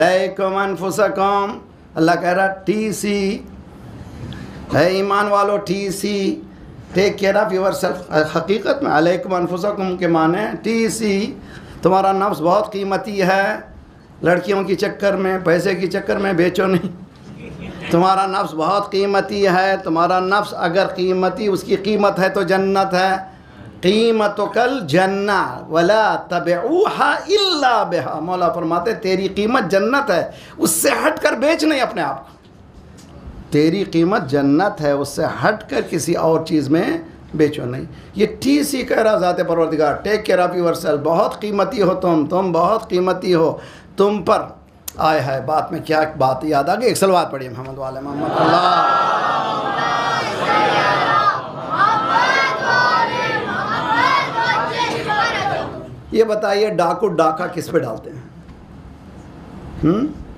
علیکم انفسکم، اللہ کہہ رہا ٹی سی، اے ایمان والو T C, take care of your self. حقیقت میں علیکم انفسکم کے معنی ٹی سی، تمہارا نفس بہت قیمتی ہے، لڑکیوں کی چکر میں پیسے کی چکر میں بیچو نہیں، تمہارا نفس بہت قیمتی ہے، تمہارا نفس اگر قیمتی، اس کی قیمت ہے تو جنت ہے، قیمتک الجنہ ولا تبعوها الا بها، مولا فرماتے تیری قیمت جنت ہے، اس سے ہٹ کر بیچ نہیں اپنے آپ کو، تیری قیمت جنت ہے، اس سے ہٹ کر کسی اور چیز میں بیچو نہیں۔ یہ ٹی سی کہہ رہا ذات پروردگار، take care of your self, بہت قیمتی ہو تم بہت قیمتی ہو، تم پر آئے ہے بات میں کیا بات یاد آ گئی؟ ایک صلوات پڑھیے محمد والے محمد اللہ۔ یہ بتائیے ڈاکو ڈاکہ کس پہ ڈالتے ہیں؟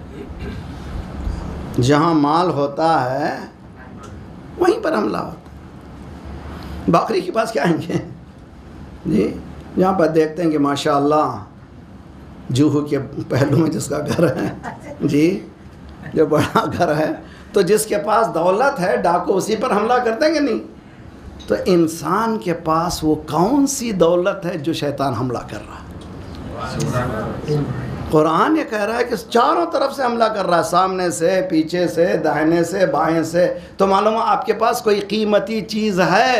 جہاں مال ہوتا ہے وہیں پر حملہ ہوتا ہے۔ باقری کے پاس کیا آئیں گے جی؟ جہاں پر دیکھتے ہیں کہ ماشاءاللہ جوہو کے پہلو میں جس کا گھر ہے جی، جو بڑا گھر ہے، تو جس کے پاس دولت ہے ڈاکو اسی پر حملہ کرتے ہیں کہ نہیں؟ تو انسان کے پاس وہ کون سی دولت ہے جو شیطان حملہ کر رہا ہے؟ قرآن یہ کہہ رہا ہے کہ چاروں طرف سے حملہ کر رہا ہے، سامنے سے، پیچھے سے، داہنے سے، بائیں سے۔ تو معلوم ہے آپ کے پاس کوئی قیمتی چیز ہے،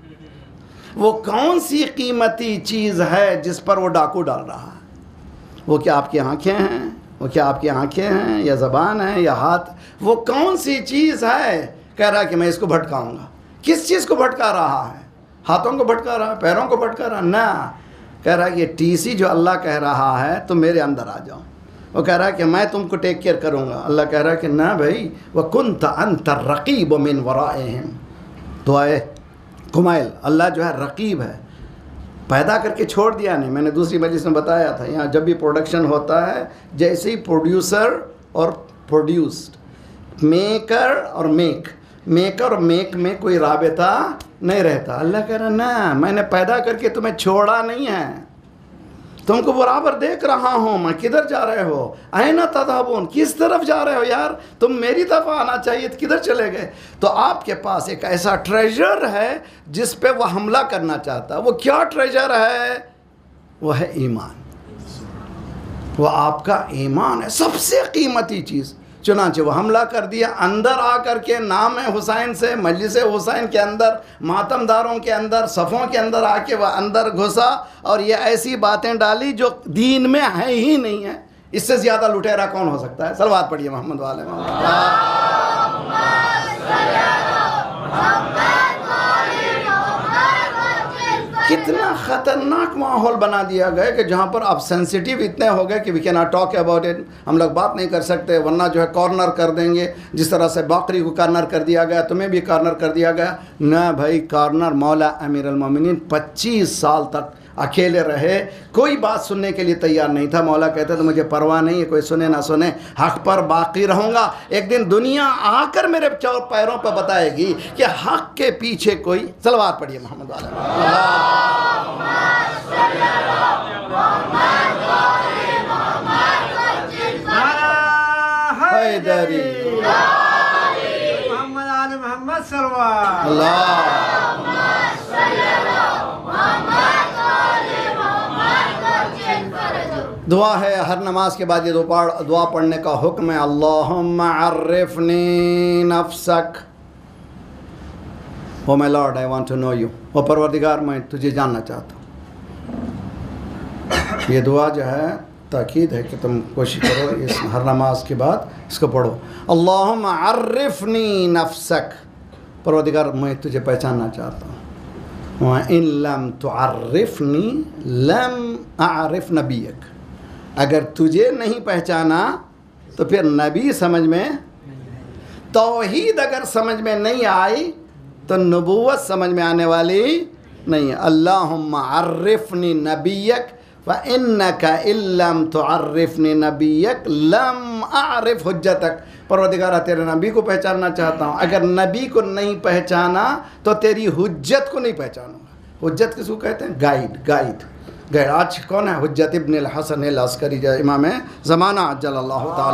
وہ کون سی قیمتی چیز ہے جس پر وہ ڈاکو ڈال رہا ہے؟ وہ کیا آپ کی آنکھیں ہیں؟ وہ کیا آپ کی آنکھیں ہیں یا زبان ہے یا ہاتھ؟ وہ کون سی چیز ہے؟ کہہ رہا ہے کہ میں اس کو بھٹکاؤں گا۔ کس چیز کو بھٹکا رہا ہے؟ ہاتھوں کو بھٹکا رہا ہے؟ پیروں کو بھٹکا رہا ہے؟ نہ، کہہ رہا ہے کہ یہ ٹی سی جو اللہ کہہ رہا ہے تم میرے اندر آ جاؤ، وہ کہہ رہا ہے کہ میں تم کو ٹیک کیئر کروں گا۔ اللہ کہہ رہا ہے کہ نہ بھائی، وَكُنْتَ أَنْتَ الرَّقِيبُ مِنْ وَرَائِهِمْ، دعائے کمائل، اللہ جو ہے رقیب ہے، پیدا کر کے چھوڑ دیا نہیں۔ میں نے دوسری مجلس میں بتایا تھا، یہاں جب بھی پروڈکشن ہوتا ہے، جیسے ہی پروڈیوسر اور پروڈیوسڈ، میکر اور میکر اور میک میں کوئی رابطہ نہیں رہتا۔ اللہ کہہ رہا نہ، میں نے پیدا کر کے تمہیں چھوڑا نہیں ہے، تم کو برابر دیکھ رہا ہوں میں، کدھر جا رہے ہو؟ اَیْنَ تَذْهَبُونَ، کس طرف جا رہے ہو یار؟ تم میری طرف آنا چاہیے، کدھر چلے گئے؟ تو آپ کے پاس ایک ایسا ٹریجر ہے جس پہ وہ حملہ کرنا چاہتا ہے۔ وہ کیا ٹریجر ہے؟ وہ ہے ایمان، وہ آپ کا ایمان ہے، سب سے قیمتی چیز۔ چنانچہ وہ حملہ کر دیا، اندر آ کر کے نام حسین سے، مجلس حسین کے اندر، ماتم داروں کے اندر، صفوں کے اندر آ کے وہ اندر گھسا اور یہ ایسی باتیں ڈالی جو دین میں ہے ہی نہیں ہے۔ اس سے زیادہ لٹیرا کون ہو سکتا ہے؟ صلوات پڑھیے محمد والے محمد۔ کتنا خطرناک ماحول بنا دیا گیا کہ جہاں پر آپ سینسیٹیو اتنے ہو گئے کہ we can not talk about it, ہم لوگ بات نہیں کر سکتے ورنہ جو ہے کارنر کر دیں گے، جس طرح سے باقری کو کارنر کر دیا گیا، تمہیں بھی کارنر کر دیا گیا۔ نہ بھائی، کارنر مولا امیر المومنین 25 سال تک اکیلے رہے، کوئی بات سننے کے لیے تیار نہیں تھا۔ مولا کہتے تو مجھے پرواہ نہیں ہے، کوئی سنے نہ سنے، حق پر باقی رہوں گا۔ ایک دن دنیا آ کر میرے چور پیروں پر بتائے گی کہ حق کے پیچھے کوئی۔ صلوات پڑھیے محمد والا حیدری محمد آل محمد صلوات اللہ۔ دعا ہے ہر نماز کے بعد یہ دعا پڑھنے کا حکم ہے، اللہم عرفنی نفسک، او مائی lord I want to know you, او پروردگار میں تجھے جاننا چاہتا ہوں۔ یہ دعا جو ہے تاکید ہے کہ تم کوشش کرو اس ہر نماز کے بعد اس کو پڑھو، اللہم عرفنی نفسک، پروردگار میں تجھے پہچاننا چاہتا ہوں، وَإِن لَمْ تُعَرِّفْنِي لَمْ أَعْرِفْ نَبِيَّكَ، اگر تجھے نہیں پہچانا تو پھر نبی سمجھ میں، توحید اگر سمجھ میں نہیں آئی تو نبوت سمجھ میں آنے والی نہیں ہے۔ اللہم عرفنی نبیک فَإِنَّكَ إِن لَّمْ تُعَرِّفْنِي نَبِيَّكَ لَمْ أَعْرِفْ حُجَّتَكَ، پروردگارہ تیرے نبی کو پہچاننا چاہتا ہوں، اگر نبی کو نہیں پہچانا تو تیری حجت کو نہیں پہچانوں گا۔ حجت کس کو کہتے ہیں؟ گائیڈ۔ آج کون ہے؟ حجت ابن الحسن العسکری، جو امام زمانہ عجل اللہ تعالی